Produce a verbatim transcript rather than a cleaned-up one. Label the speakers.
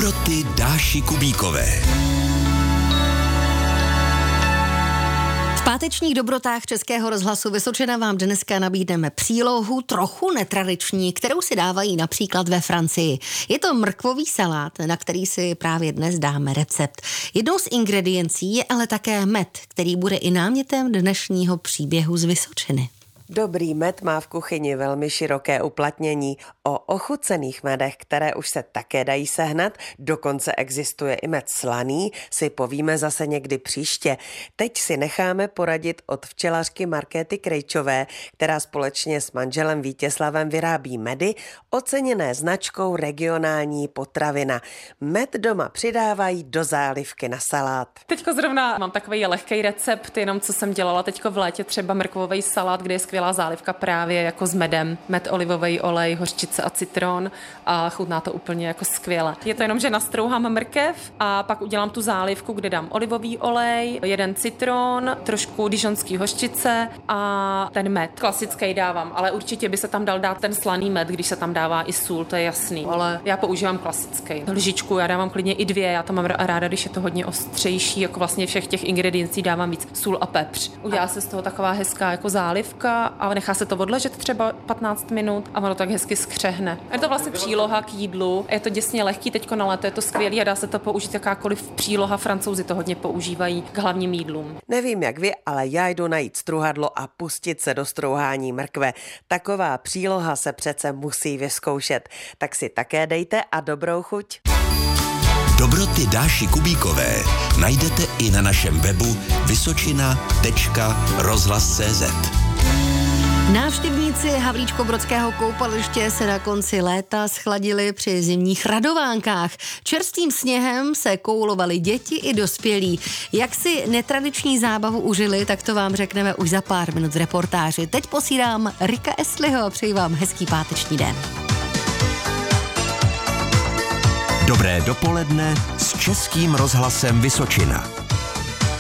Speaker 1: Dobroty Dáši Kubíkové.
Speaker 2: V pátečních dobrotách Českého rozhlasu Vysočina vám dneska nabídneme přílohu trochu netradiční, kterou si dávají například ve Francii. Je to mrkvový salát, na který si právě dnes dáme recept. Jednou z ingrediencí je ale také med, který bude i námětem dnešního příběhu z Vysočiny.
Speaker 3: Dobrý med má v kuchyni velmi široké uplatnění. O ochucených medech, které už se také dají sehnat, dokonce existuje i med slaný, si povíme zase někdy příště. Teď si necháme poradit od včelařky Markéty Krejčové, která společně s manželem Vítězslavem vyrábí medy, oceněné značkou Regionální potravina. Med doma přidávají do zálivky na salát.
Speaker 4: Teďko zrovna mám takový lehký recept, jenom co jsem dělala teďko v létě, třeba mrkvový salát, kde je skvělá zálivka právě jako s medem. Med, olivový olej, hořčice a citron a chutná to úplně jako skvěle. Je to jenom, že nastrouhám mrkev a pak udělám tu zálivku, kde dám olivový olej, jeden citron, trošku dižonský hořčice a ten med. Klasický dávám, ale určitě by se tam dal dát ten slaný med, když se tam dává i sůl, to je jasný. Ale já používám klasický. Lžičku já dávám klidně i dvě, já to mám ráda, když je to hodně ostřejší, jako vlastně všech těch ingrediencí dávám víc sůl a pepř. Udělá se z toho taková hezká jako zálivka a nechá se to odležet třeba patnáct minut a ono tak hezky skřehne. Je to vlastně příloha k jídlu, je to děsně lehký, teďko na léto je to skvělý a dá se to použít jakákoliv příloha, Francouzi to hodně používají k hlavním jídlům.
Speaker 3: Nevím jak vy, ale já jdu najít struhadlo a pustit se do strouhání mrkve. Taková příloha se přece musí vyzkoušet. Tak si také dejte a dobrou chuť.
Speaker 1: Dobroty Dáši Kubíkové najdete i na našem webu vysočina tečka rozhlas tečka cé zet.
Speaker 2: Návštěvníci Havlíčkobrodského koupaliště se na konci léta schladili při zimních radovánkách. Čerstvým sněhem se koulovali děti i dospělí. Jak si netradiční zábavu užili, tak to vám řekneme už za pár minut v reportáži. Teď posílám Rika Esliho a přeji vám hezký páteční den.
Speaker 1: Dobré dopoledne s Českým rozhlasem Vysočina.